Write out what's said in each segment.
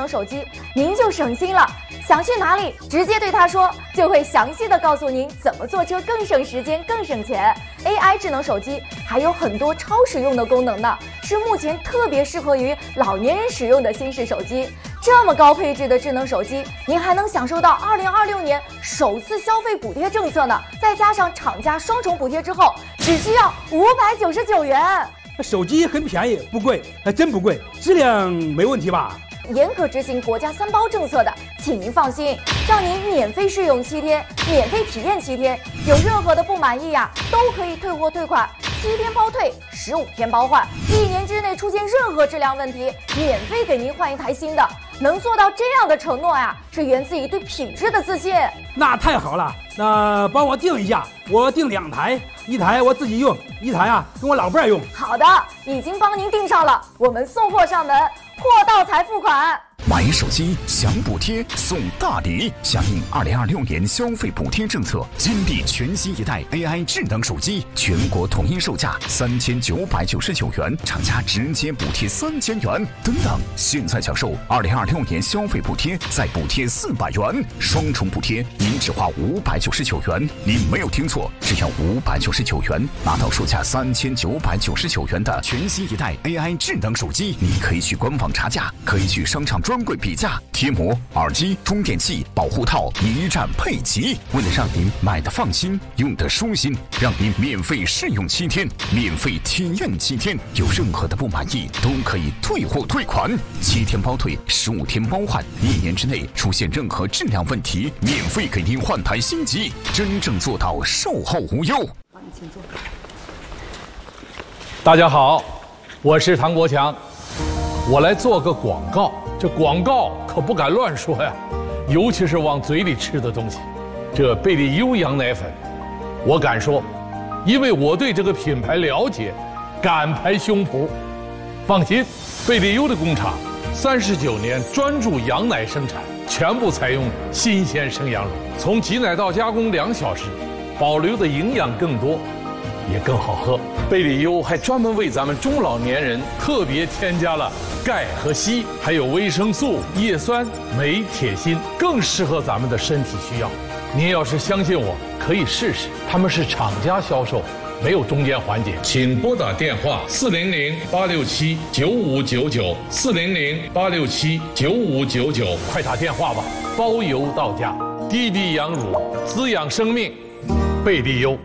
能手机，您就省心了。想去哪里，直接对它说，就会详细的告诉您怎么坐车更省时间、更省钱。AI 智能手机还有很多超实用的功能呢，是目前特别适合于老年人使用的新式手机。这么高配置的智能手机，您还能享受到2026年首次消费补贴政策呢，再加上厂家双重补贴之后，只需要599元。 手机很便宜，不贵，还真不贵，质量没问题吧？ 严格执行国家3包政策的，请您放心，让您免费试用7天，免费体验7天，有任何的不满意呀，都可以退货退款，7天包退，15天包换，1年之内出现任何质量问题，免费给您换一台新的。能做到这样的承诺呀，是源自于对品质的自信。 那太好了，那帮我订一下，我订2台，一台我自己用，一台啊跟我老伴儿用。 好的，已经帮您订上了，我们送货上门，货到才付款。 买手机享补贴送大礼，响应2026年消费补贴政策，金地全新一代 AI 智能手机，全国统一售价3999元，厂家直接补贴3000元。等等，现在享受2026年消费补贴，再补贴400元，双重补贴，您只花599元。您没有听错，只要599元，拿到售价3999元的全新一代 AI 智能手机。你可以去官网查价，可以去商场专柜比价，贴膜、耳机、充电器、保护套一站配齐。为了让您买的放心，用的舒心，让您免费试用7天，免费体验7天，有任何的不满意都可以退货退款，7天包退，15天包换，1年之内出现任何质量问题，免费给您换台新机，真正做到售后无忧。 请坐。 大家好，我是唐国强，我来做个广告。这广告可不敢乱说呀，尤其是往嘴里吃的东西。这贝利优羊奶粉，我敢说，因为我对这个品牌了解，敢拍胸脯。放心，贝利优的工厂39年专注羊奶生产，全部采用新鲜生羊乳，从挤奶到加工2小时，保留的营养更多，也更好喝。贝利优还专门为咱们中老年人特别添加了钙和硒，还有维生素、叶酸、镁、铁、锌，更适合咱们的身体需要。您要是相信我，可以试试。他们是厂家销售，没有中间环节。请拨打电话400-867-9599，400-867-9599，快打电话吧，包邮到家。滴滴羊乳，滋养生命，贝利优。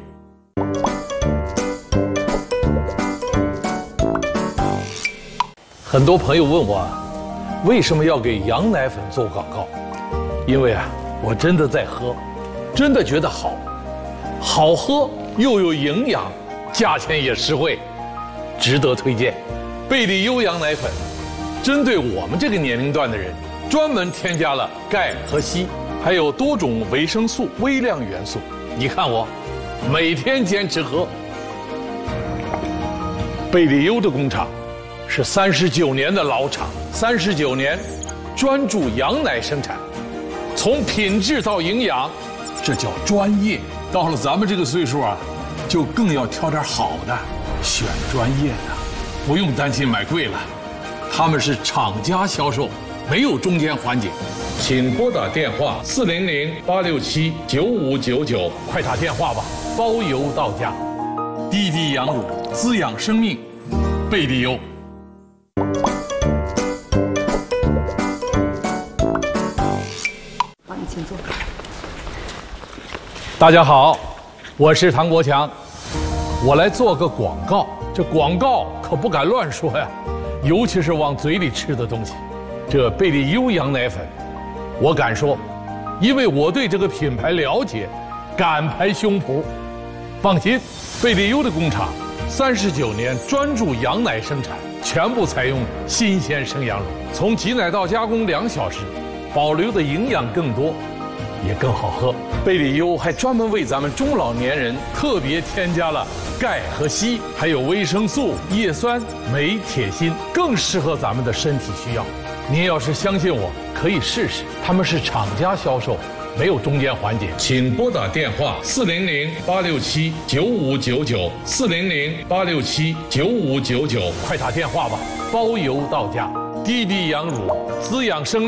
很多朋友问我，为什么要给羊奶粉做广告？因为我真的在喝，真的觉得好，好喝又有营养，价钱也实惠，值得推荐。贝利优羊奶粉，针对我们这个年龄段的人，专门添加了钙和硒，还有多种维生素、微量元素。你看我，每天坚持喝。贝利优的工厂是39年的老厂，39年专注羊奶生产，从品质到营养，这叫专业。到了咱们这个岁数就更要挑点好的，选专业的，不用担心买贵了。他们是厂家销售，没有中间环节。请拨打电话400-867-9599，快打电话吧，包邮到家。滴滴羊乳，滋养生命，贝利优。 请坐。 大家好，我是唐国强，我来做个广告。这广告可不敢乱说呀，尤其是往嘴里吃的东西。这贝利优羊奶粉，我敢说，因为我对这个品牌了解，敢拍胸脯。放心，贝利优的工厂39年专注羊奶生产，全部采用新鲜生羊乳，从挤奶到加工2小时，保留的营养更多，也更好喝。贝利优还专门为咱们中老年人特别添加了钙和硒，还有维生素、叶酸、镁、铁、锌，更适合咱们的身体需要。您要是相信我，可以试试。他们是厂家销售，没有中间环节。请拨打电话400-867-9599，400-867-9599，快打电话吧，包邮到家。滴滴羊乳，滋养生命。